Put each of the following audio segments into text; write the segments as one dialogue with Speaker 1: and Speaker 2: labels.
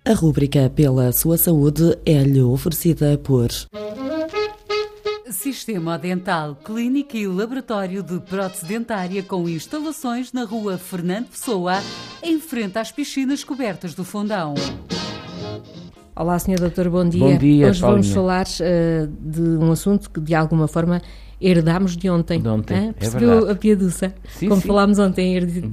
Speaker 1: A rúbrica Pela Sua Saúde é-lhe oferecida por
Speaker 2: Sistema Dental, clínica e laboratório de prótese dentária com instalações na rua Fernando Pessoa, em frente às piscinas cobertas do Fundão.
Speaker 3: Olá, Sr. Doutor, bom dia.
Speaker 4: Bom dia,
Speaker 3: Hoje
Speaker 4: Paulinha.
Speaker 3: vamos falar de um assunto que, de alguma forma, herdámos de ontem. Percebeu
Speaker 4: verdade.
Speaker 3: a piaduça?
Speaker 4: Sim,
Speaker 3: Como
Speaker 4: sim.
Speaker 3: falámos ontem,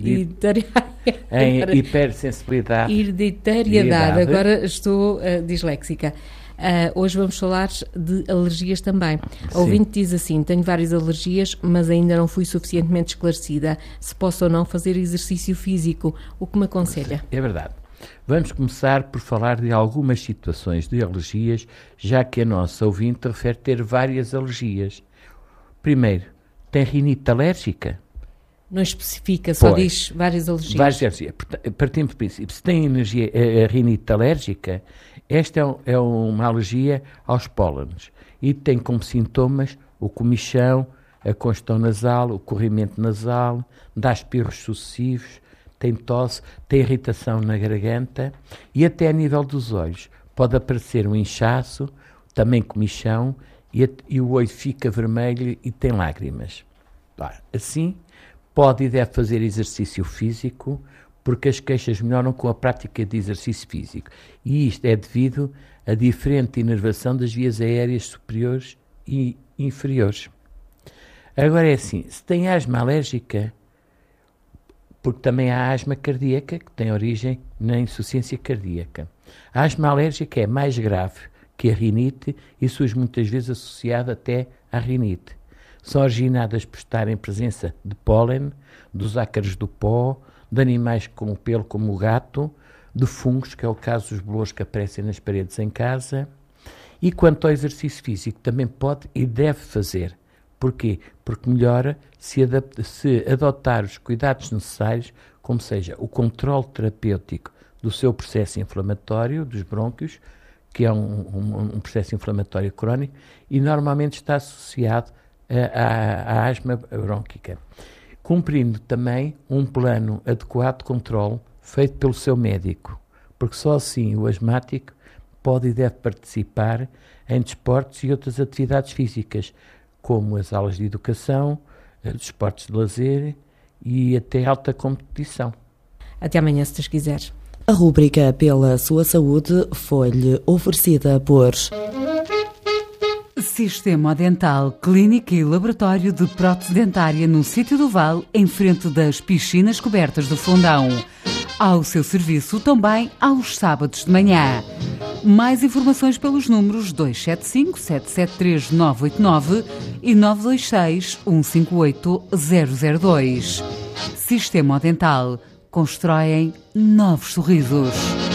Speaker 4: Em hipersensibilidade.
Speaker 3: hereditariedade. Agora estou disléxica. Hoje vamos falar de alergias também. A ouvinte diz assim: tenho várias alergias, mas ainda não fui suficientemente esclarecida se posso ou não fazer exercício físico. O que me aconselha?
Speaker 4: É verdade. Vamos começar por falar de algumas situações de alergias, já que a nossa ouvinte refere ter várias alergias. Primeiro, tem rinite alérgica?
Speaker 3: Não especifica, só diz várias alergias.
Speaker 4: Várias alergias. Partindo do princípio, se tem a rinite alérgica, esta é uma alergia aos pólenes e tem como sintomas o comichão, a congestão nasal, o corrimento nasal, dá espirros sucessivos, tem tosse, tem irritação na garganta e até a nível dos olhos. Pode aparecer um inchaço, também comichão e o olho fica vermelho e tem lágrimas. Assim, pode e deve fazer exercício físico, porque as queixas melhoram com a prática de exercício físico. E isto é devido à diferente inervação das vias aéreas superiores e inferiores. Agora é assim, se tem asma alérgica, porque também há asma cardíaca, que tem origem na insuficiência cardíaca. A asma alérgica é mais grave que a rinite e surge muitas vezes associada até à rinite. São originadas por estar em presença de pólen, dos ácaros do pó, de animais com pelo como o gato, de fungos, que é o caso dos bolores que aparecem nas paredes em casa. E quanto ao exercício físico, também pode e deve fazer. Porquê? Porque melhora se adotar os cuidados necessários, como seja o controle terapêutico do seu processo inflamatório, dos brônquios, que é um processo inflamatório crónico, e normalmente está associado à asma brônquica. Cumprindo também um plano adequado de controle feito pelo seu médico, porque só assim o asmático pode e deve participar em desportos e outras atividades físicas, como as aulas de educação, desportos de lazer e até alta competição.
Speaker 3: Até amanhã, se Deus quiser.
Speaker 1: A rúbrica Pela Sua Saúde foi-lhe oferecida por
Speaker 2: Sistema Dental, clínica e laboratório de prótese dentária no Sítio do Val, em frente das piscinas cobertas do Fundão. Ao seu serviço também aos sábados de manhã. Mais informações pelos números 275 773 989 e 926 158 002. Sistema Dental. Constroem novos sorrisos.